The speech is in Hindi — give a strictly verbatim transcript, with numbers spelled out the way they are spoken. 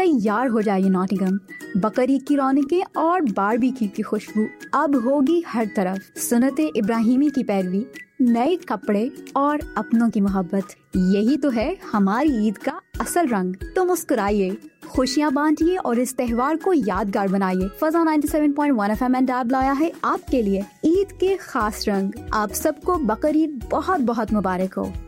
तैयार हो जाइए नॉटिंघम। बकरीद की रौनकें और बारबेक्यू की खुशबू अब होगी हर तरफ। सुन्नते इब्राहिमी की पैरवी, नए कपड़े और अपनों की मोहब्बत, यही तो है हमारी ईद का असल रंग। तो मुस्कुराइए, खुशियाँ बांटिए और इस त्योहार को यादगार बनाइए। फजा ninety seven point one F M and dab लाया है आपके लिए ईद के खास रंग। आप सबको बकरीद बहुत बहुत मुबारक हो।